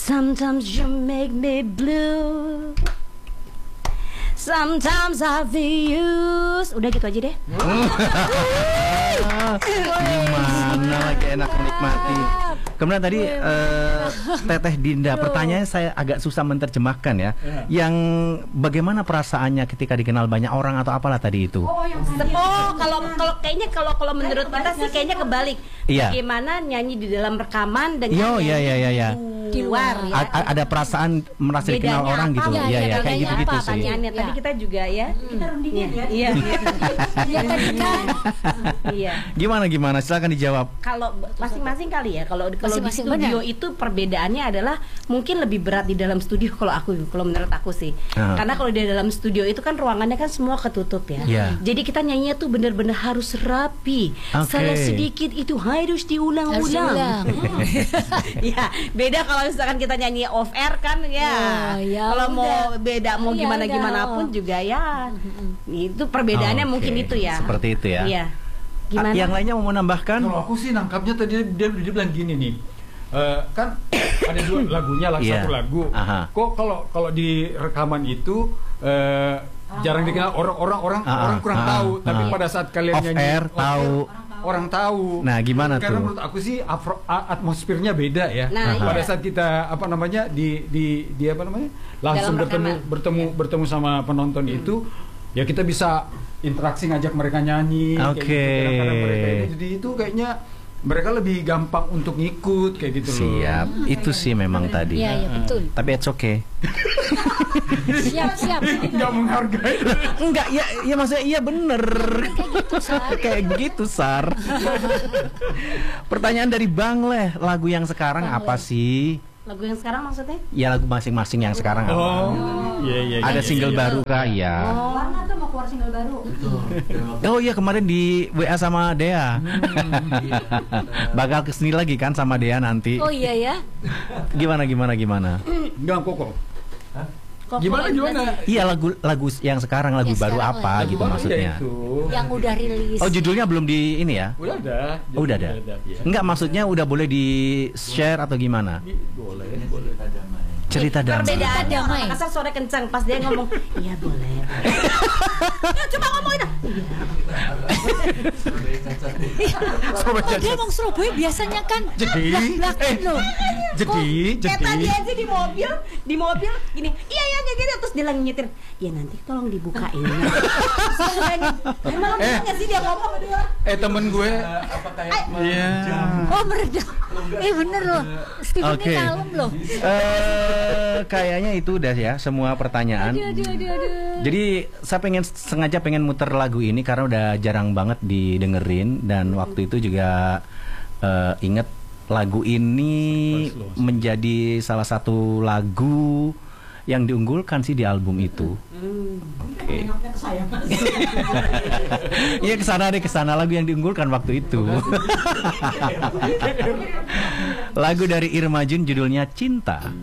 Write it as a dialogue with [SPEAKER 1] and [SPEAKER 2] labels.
[SPEAKER 1] Sometimes you make me blue, sometimes I feel used. Udah gitu aja deh.
[SPEAKER 2] Gimana lagi enak menikmati. Kemudian tadi Teteh Dinda, pertanyaannya saya agak susah menerjemahkan ya. Yang bagaimana perasaannya ketika dikenal banyak orang atau apalah tadi itu?
[SPEAKER 1] Kalau kayaknya kalau menurut kita sih kayaknya kebalik.
[SPEAKER 2] Iya.
[SPEAKER 1] Bagaimana nyanyi di dalam rekaman dengan
[SPEAKER 2] Iya.
[SPEAKER 1] di luar ya.
[SPEAKER 2] Ada perasaan merasa dikenal
[SPEAKER 1] Bedanya
[SPEAKER 2] orang
[SPEAKER 1] apa?
[SPEAKER 2] gitu. Iya,
[SPEAKER 1] Bedanya
[SPEAKER 2] kayak gitu-gitu
[SPEAKER 1] apa
[SPEAKER 2] sih.
[SPEAKER 1] pertanyaannya? Tadi kita juga ya. Kita rundingin ya. Iya.
[SPEAKER 3] Ya tadi kan.
[SPEAKER 1] Iya.
[SPEAKER 2] Gimana? Silakan dijawab.
[SPEAKER 1] Kalau masing-masing kali ya. Kalau di
[SPEAKER 3] Masing-masing,
[SPEAKER 1] studio
[SPEAKER 3] benar.
[SPEAKER 1] itu perbedaannya adalah mungkin lebih berat di dalam studio kalau menurut aku sih. Karena kalau di dalam studio itu kan ruangannya kan semua ketutup ya.
[SPEAKER 2] Iya.
[SPEAKER 1] Jadi kita nyanyinya tuh benar-benar harus rapi.
[SPEAKER 2] Oke.
[SPEAKER 1] Salah sedikit itu harus diulang-ulang. Ya, beda kalau misalkan kita nyanyi off air kan ya.
[SPEAKER 3] Oh, ya
[SPEAKER 1] Kalau mau
[SPEAKER 3] udah.
[SPEAKER 1] beda mau
[SPEAKER 3] Ya
[SPEAKER 1] gimana
[SPEAKER 3] udah.
[SPEAKER 1] pun juga ya. Itu perbedaannya
[SPEAKER 2] Oke,
[SPEAKER 1] mungkin itu ya.
[SPEAKER 2] seperti itu ya.
[SPEAKER 1] Iya. Gimana?
[SPEAKER 2] Yang lainnya mau menambahkan?
[SPEAKER 4] Kalau aku sih nangkapnya tadi dia bilang gini nih. Kan ada dua lagunya lah,
[SPEAKER 2] Iya.
[SPEAKER 4] satu lagu.
[SPEAKER 2] Aha.
[SPEAKER 4] Kok kalau di rekaman itu jarang dikenal orang kurang tahu, tapi pada saat kalian
[SPEAKER 2] Off
[SPEAKER 4] nyanyi
[SPEAKER 2] air
[SPEAKER 4] off
[SPEAKER 2] tahu.
[SPEAKER 4] orang tahu.
[SPEAKER 2] Nah, gimana
[SPEAKER 4] Karena
[SPEAKER 2] tuh?
[SPEAKER 4] menurut aku sih atmosfernya beda ya.
[SPEAKER 1] Nah,
[SPEAKER 4] pada
[SPEAKER 1] iya.
[SPEAKER 4] saat kita di apa namanya? langsung
[SPEAKER 1] Dalam
[SPEAKER 4] bertemu sama penonton itu, ya kita bisa interaksi, ngajak mereka nyanyi kayak
[SPEAKER 2] Oke.
[SPEAKER 4] gitu. Kadang-kadang mereka ini jadi itu kayaknya mereka lebih gampang untuk ngikut kayak gitu loh.
[SPEAKER 2] Siap. Itu sih memang tadi.
[SPEAKER 3] Iya, betul.
[SPEAKER 2] Tapi it's okay.
[SPEAKER 3] Siap.
[SPEAKER 4] Nggak menghargai.
[SPEAKER 2] Enggak, ya maksudnya iya bener. Kayak begitu, Sar. Pertanyaan dari Bang Leh, lagu yang sekarang apa sih?
[SPEAKER 1] Lagu yang sekarang maksudnya?
[SPEAKER 2] Ya lagu masing-masing yang sekarang apa?
[SPEAKER 4] Iya.
[SPEAKER 2] Ada single baru kah? Iya.
[SPEAKER 1] Warna tuh mau keluar single baru.
[SPEAKER 2] Oh iya, kemarin di WA sama Dea. Bakal kesini lagi kan sama Dea nanti.
[SPEAKER 3] Oh iya ya.
[SPEAKER 2] Gimana?
[SPEAKER 4] Enggak kok. Gimana?
[SPEAKER 2] Iya, lagu yang sekarang, lagu
[SPEAKER 3] Yang
[SPEAKER 2] baru
[SPEAKER 3] sekarang
[SPEAKER 2] apa
[SPEAKER 3] lagi.
[SPEAKER 2] gitu maksudnya.
[SPEAKER 4] Itu.
[SPEAKER 3] Yang udah rilis.
[SPEAKER 2] Oh, judulnya belum di ini ya?
[SPEAKER 4] Udah ada.
[SPEAKER 2] Oh, udah ada.
[SPEAKER 4] Ya.
[SPEAKER 2] Enggak, maksudnya udah boleh di share atau gimana?
[SPEAKER 4] Boleh.
[SPEAKER 2] Cerita damai.
[SPEAKER 1] Perbedaannya
[SPEAKER 3] Damai.
[SPEAKER 1] orang Makassar suara kencang pas dia ngomong, iya boleh. Ya coba ngomongin.
[SPEAKER 3] Dia ngomong Surabaya biasanya kan blak-blakan loh.
[SPEAKER 4] Jadi.
[SPEAKER 1] Kayak tadi aja di mobil gini, iya kayak gini, terus dia lagi nyetir. Ya nanti tolong dibukain. Emang nggak sih dia ngomong?
[SPEAKER 4] Temen gue. Iya.
[SPEAKER 3] Oh meredah. Bener loh. Steven
[SPEAKER 2] Oke.
[SPEAKER 3] ini kalem loh.
[SPEAKER 2] Kayaknya itu udah ya semua pertanyaan.
[SPEAKER 3] Aduh.
[SPEAKER 2] Jadi saya sengaja pengen muter lagu ini karena udah jarang banget didengerin, dan waktu itu juga inget lagu ini menjadi salah satu lagu yang diunggulkan sih di album itu. Oke. Iya, kesana lagu yang diunggulkan waktu itu. Lagu dari Irma Jun judulnya Cinta.